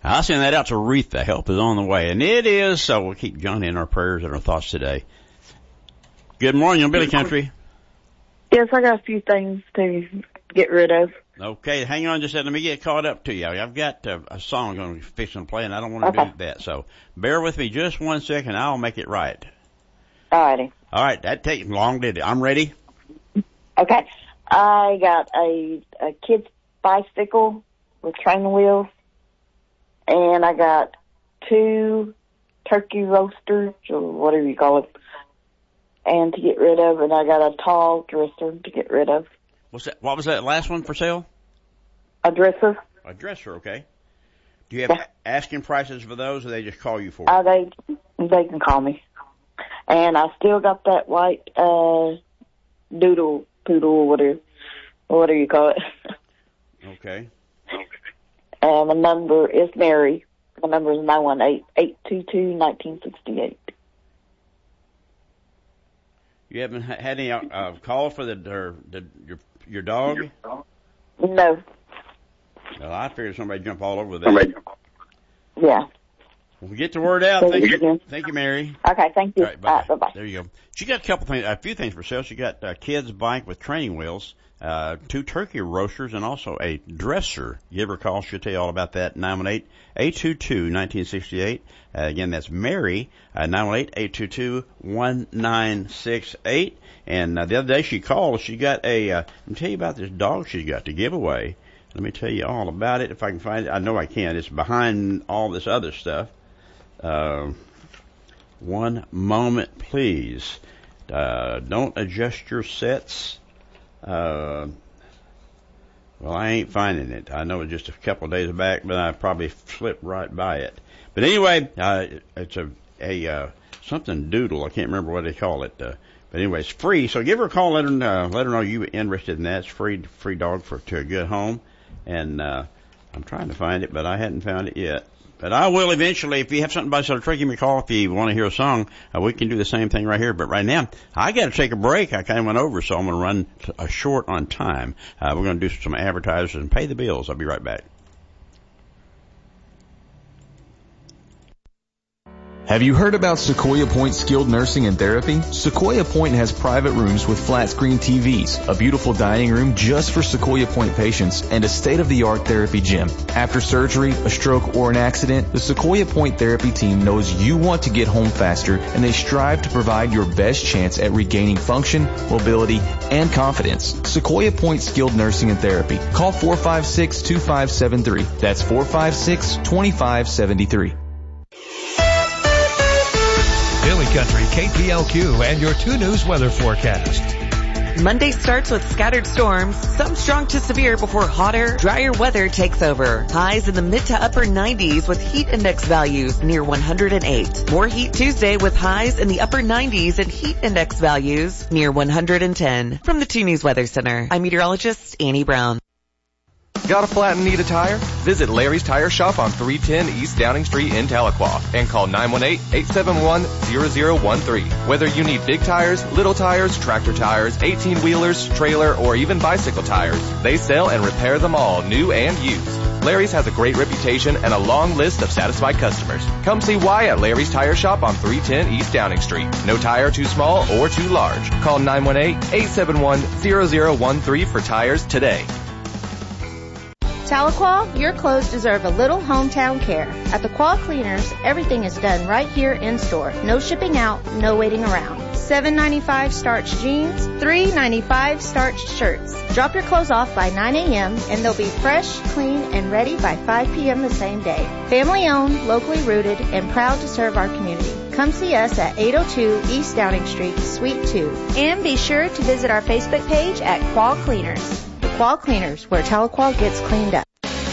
I'll send that out to Retha. Help is on the way. And it is, so we'll keep Johnny in our prayers and our thoughts today. Good morning, on Billy Country. Yes, I got a few things to get rid of. Okay, hang on just a second. Let me get caught up to you. I've got a song I'm going to fix and play, and I don't want to do that. So bear with me just 1 second. I'll make it right. All righty. All right, that takes long, did it? I'm ready. Okay. I got a kid's bicycle with training wheels, and I got 2 turkey roasters, or whatever you call it, and to get rid of, and I got a tall dresser to get rid of. What was that last one for sale? A dresser. A dresser, okay. Do you have asking prices for those, or they just call you for it? They can call me. And I still got that white doodle, poodle, whatever you call it. Okay. And the number is Mary. The number is 918-822-1968. You haven't had any call for your dog? No. Well, I figured somebody jump all over that. Yeah. Well, we get the word out. Thank you, Mary. Okay, thank you. All right, bye. Bye-bye. There you go. She got a few things for sale. She got a kid's bike with training wheels, 2 turkey roasters, and also a dresser. Give her a call. She'll tell you all about that. 918-822-1968. Again, that's Mary, 918-822-1968. And the other day she called. She got let me tell you about this dog she got to give away. Let me tell you all about it if I can find it. I know I can. It's behind all this other stuff. 1 moment, please. Don't adjust your sets. Well, I ain't finding it. I know it's just a couple of days back, but I probably slipped right by it. But anyway, it's a something doodle. I can't remember what they call it. But anyway, it's free. So give her a call. Let her know you're interested in that. It's free dog to a good home. And I'm trying to find it, but I hadn't found it yet. But I will eventually. If you have something by Southern Trey, give me a call. If you want to hear a song, we can do the same thing right here. But right now, I got to take a break. I kind of went over, so I'm going to run short on time. We're going to do some advertisers and pay the bills. I'll be right back. Have you heard about Sequoia Point Skilled Nursing and Therapy? Sequoia Point has private rooms with flat screen TVs, a beautiful dining room just for Sequoia Point patients, and a state-of-the-art therapy gym. After surgery, a stroke, or an accident, the Sequoia Point therapy team knows you want to get home faster, and they strive to provide your best chance at regaining function, mobility, and confidence. Sequoia Point Skilled Nursing and Therapy. Call 456-2573. That's 456-2573. Billy Country, KPLQ, and your 2 News weather forecast. Monday starts with scattered storms, some strong to severe before hotter, drier weather takes over. Highs in the mid to upper 90s with heat index values near 108. More heat Tuesday with highs in the upper 90s and heat index values near 110. From the 2 News Weather Center, I'm meteorologist Annie Brown. Got a flat and need a tire? Visit Larry's Tire Shop on 310 East Downing Street in Tahlequah and call 918-871-0013. Whether you need big tires, little tires, tractor tires, 18-wheelers, trailer, or even bicycle tires, they sell and repair them all, new and used. Larry's has a great reputation and a long list of satisfied customers. Come see why at Larry's Tire Shop on 310 East Downing Street. No tire too small or too large. Call 918-871-0013 for tires today. Tahlequah, your clothes deserve a little hometown care. At the Quah Cleaners, everything is done right here in store. No shipping out, no waiting around. $7.95 starched jeans, $3.95 starched shirts. Drop your clothes off by 9 a.m. and they'll be fresh, clean, and ready by 5 p.m. the same day. Family owned, locally rooted, and proud to serve our community. Come see us at 802 East Downing Street, Suite 2. And be sure to visit our Facebook page at Quah Cleaners. Quah Cleaners, where Tahlequah gets cleaned up.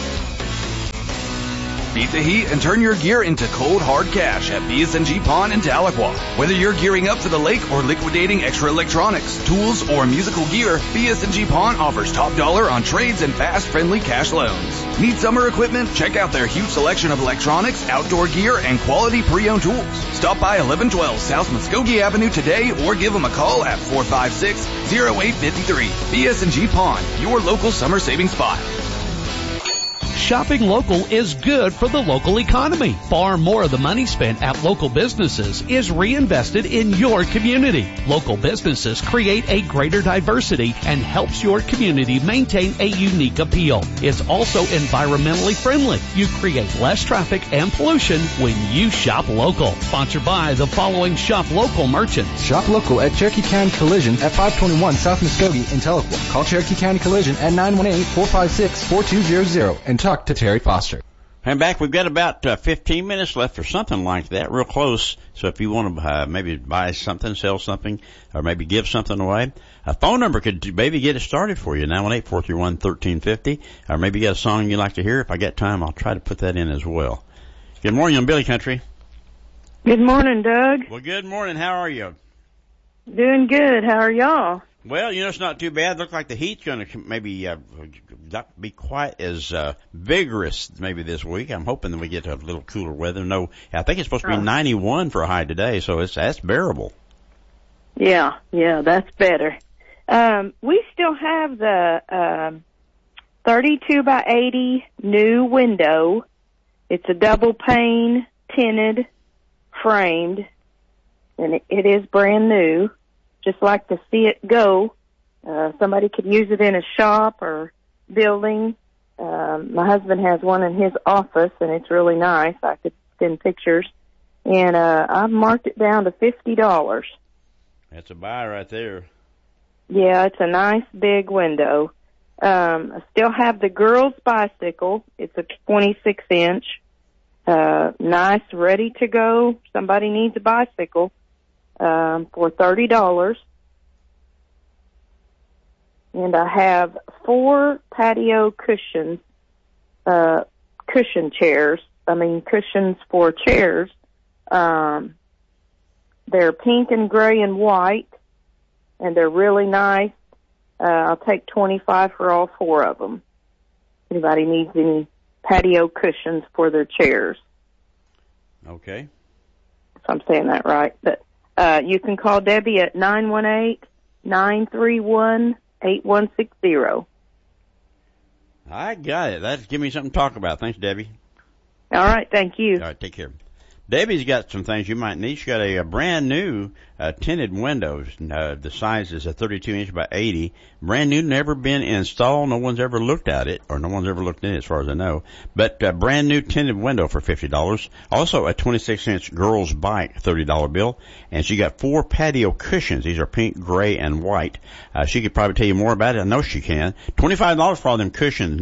Beat the heat and turn your gear into cold, hard cash at BS&G Pawn in Tahlequah. Whether you're gearing up for the lake or liquidating extra electronics, tools, or musical gear, BS&G Pawn offers top dollar on trades and fast, friendly cash loans. Need summer equipment? Check out their huge selection of electronics, outdoor gear, and quality pre-owned tools. Stop by 1112 South Muskogee Avenue today or give them a call at 456-0853. BS&G Pawn, your local summer saving spot. shopping local is good for the local economy. Far more of the money spent at local businesses is reinvested in your community. Local businesses create a greater diversity and helps your community maintain a unique appeal. It's also environmentally friendly. You create less traffic and pollution when you shop local. Sponsored by the following shop local merchants. Shop local at Cherokee County Collision at 521 South Muskogee in Tahlequah. Call Cherokee County Collision at 918-456-4200 and talk to Terry Foster. And back, we've got about 15 minutes left or something like that, real close. So if you want to maybe buy something, sell something, or maybe give something away, a phone number could maybe get it started for you, 918-431-1350. Or maybe you got a song you'd like to hear. If I got time, I'll try to put that in as well. Good morning on Billy Country. Good morning, Doug. Well, good morning. How are you? Doing good. How are y'all? Well, it's not too bad. Looks like the heat's going to maybe not be quite as vigorous maybe this week. I'm hoping that we get a little cooler weather. No, I think it's supposed to be 91 for a high today, so that's bearable. Yeah, that's better. We still have the 32 by 80 new window. It's a double pane, tinted, framed, and it is brand new. Just like to see it go. Somebody could use it in a shop or building. My husband has one in his office, and it's really nice. I could send pictures. And I've marked it down to $50. That's a buy right there. Yeah, it's a nice big window. I still have the girl's bicycle. It's a 26-inch. Nice, ready to go. Somebody needs a bicycle. For $30. And I have 4 patio cushions, cushions for chairs. They're pink and gray and white, and they're really nice. I'll take $25 for all 4 of them. Anybody needs any patio cushions for their chairs. Okay. If I'm saying that right, but you can call Debbie at 918-931-8160. I got it. That'll give me something to talk about. Thanks, Debbie. All right. Thank you. All right. Take care. Debbie's got some things you might need. She's got a brand new tinted windows. The size is a 32-inch by 80. Brand new, never been installed. No one's ever looked at it, or no one's ever looked in it as far as I know. But brand new tinted window for $50. Also a 26-inch girl's bike, $30 bill. And she got 4 patio cushions. These are pink, gray, and white. She could probably tell you more about it. I know she can. $25 for all them cushions.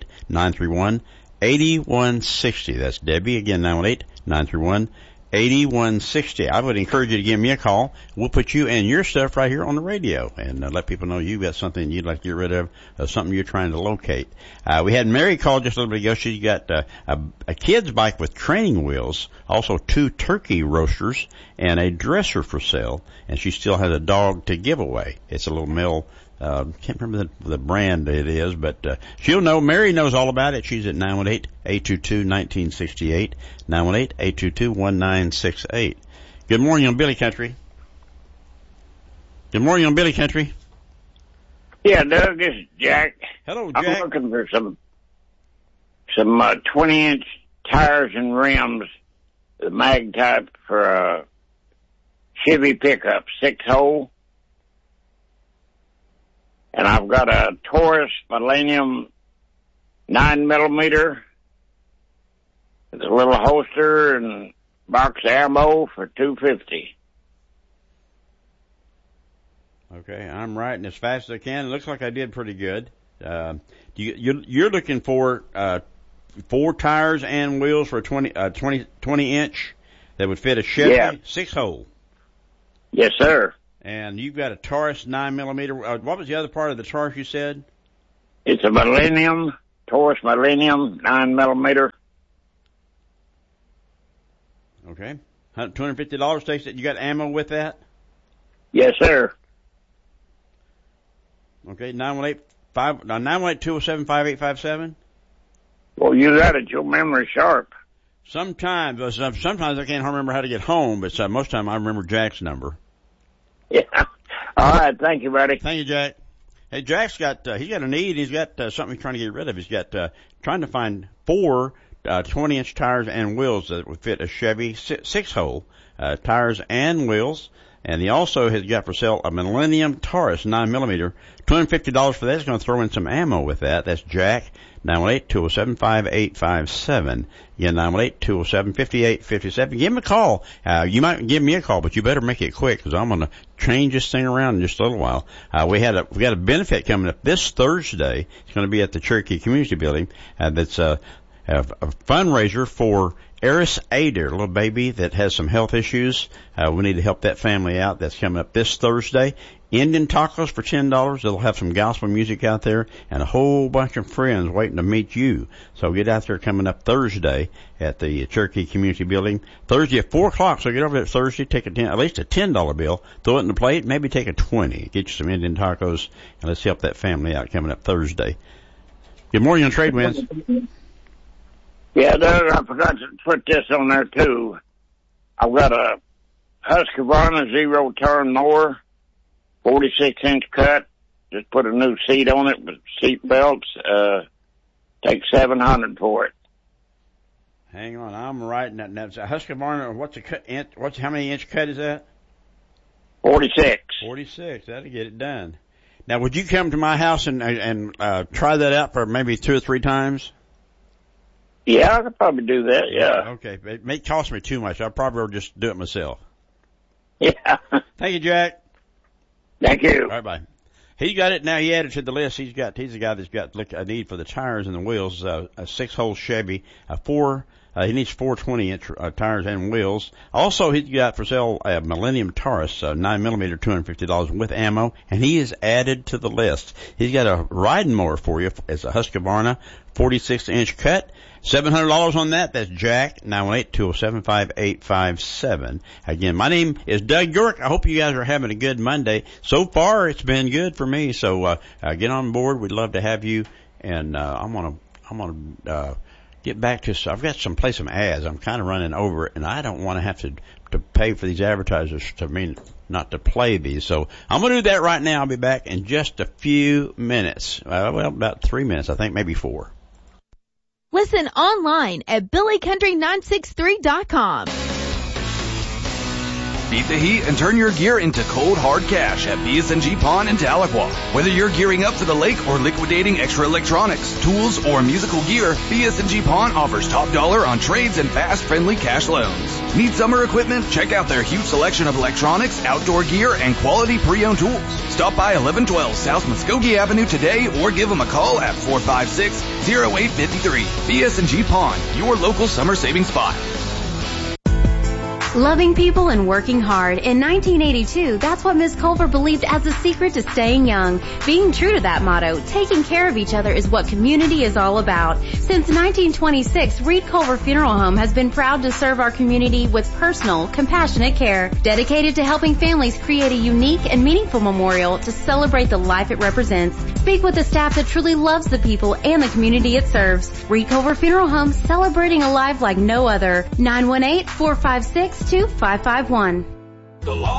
918-931-8160. That's Debbie. Again, 918-931-8160. I would encourage you to give me a call. We'll put you and your stuff right here on the radio and let people know you've got something you'd like to get rid of, something you're trying to locate. We had Mary call just a little bit ago. She got a kid's bike with training wheels, also 2 turkey roasters, and a dresser for sale, and she still has a dog to give away. It's a little male. Can't remember the brand it is, but she'll know. Mary knows all about it. She's at 918-822-1968, 918-822-1968. Good morning on Billy Country. Good morning on Billy Country. Yeah, Doug, this is Jack. Hello, Jack. I'm looking for some 20-inch tires and rims, the mag type for a Chevy pickup, 6-hole. And I've got a Taurus Millennium 9mm with a little holster and box ammo for $250. Okay, I'm writing as fast as I can. It looks like I did pretty good. You're looking for 4 tires and wheels for a 20-inch that would fit a Chevy 6-hole. Yes, sir. And you've got a Taurus 9mm. What was the other part of the Taurus you said? It's a Millennium, Taurus Millennium 9mm. Okay. $250 takes it. You got ammo with that? Yes, sir. Okay, 918-207-5857? Well, you got it. Your memory's sharp. Sometimes I can't remember how to get home, but most of the time I remember Jack's number. Yeah. All right. Thank you, buddy. Thank you, Jack. Hey, Jack's got, he's got a need. He's got something he's trying to get rid of. He's got, trying to find 4 20-inch tires and wheels that would fit a Chevy 6-hole, tires and wheels. And he also has got for sale a Millennium Taurus 9mm, $250 for that. He's going to throw in some ammo with that. That's Jack, 918-207-5857. Again, 918-207-5857. Give him a call. You might give me a call, but you better make it quick because I'm going to change this thing around in just a little while. We got a benefit coming up this Thursday. It's going to be at the Cherokee Community Building. That's a fundraiser for Eris Adair, a little baby that has some health issues. We need to help that family out. That's coming up this Thursday. Indian tacos for $10. They'll have some gospel music out there and a whole bunch of friends waiting to meet you. So get out there coming up Thursday at the Cherokee Community Building. Thursday at 4 o'clock. So get over there Thursday, take at least a $10 bill, throw it in the plate, maybe take a 20. Get you some Indian tacos and let's help that family out coming up Thursday. Good morning on Trade Winds. Yeah, Doug, I forgot to put this on there too. I've got a Husqvarna 0-turn mower, 46-inch cut. Just put a new seat on it with seat belts. Take $700 for it. Hang on, I'm writing that now. It's a Husqvarna. What's a cut? How many inch cut is that? 46. 46. That'll get it done. Now, would you come to my house and try that out for maybe 2 or 3 times? Yeah, I could probably do that, yeah. Okay, it may cost me too much. I'll probably just do it myself. Yeah. Thank you, Jack. Thank you. All right, bye. He got it now. He added to the list. He's the guy that's got a need for the tires and the wheels. A 6-hole Chevy, he needs 4 20-inch tires and wheels. Also, he's got for sale a Millennium Taurus 9mm, $250 with ammo, and he is added to the list. He's got a riding mower for you. It's a Husqvarna 46-inch cut. $700 on that. That's Jack, 918-207-5857. Again, my name is Doug York. I hope you guys are having a good Monday. So far, it's been good for me. So get on board. We'd love to have you. And I'm gonna get back to. I've got some ads. I'm kind of running over it, and I don't want to have to pay for these advertisers not to play these. So I'm gonna do that right now. I'll be back in just a few minutes. About 3 minutes, I think, maybe 4. Listen online at BillyCountry963.com. Beat the heat and turn your gear into cold, hard cash at BSNG Pawn in Tahlequah. Whether you're gearing up for the lake or liquidating extra electronics, tools, or musical gear, BSNG Pawn offers top dollar on trades and fast, friendly cash loans. Need summer equipment? Check out their huge selection of electronics, outdoor gear, and quality pre-owned tools. Stop by 1112 South Muskogee Avenue today or give them a call at 456-0853. BSNG Pawn, your local summer saving spot. Loving people and working hard. In 1982, that's what Ms. Culver believed as the secret to staying young. Being true to that motto, taking care of each other is what community is all about. Since 1926, Reed Culver Funeral Home has been proud to serve our community with personal, compassionate care, dedicated to helping families create a unique and meaningful memorial to celebrate the life it represents. Speak with the staff that truly loves the people and the community it serves. Reed Culver Funeral Home, celebrating a life like no other. 918-456-2551. The law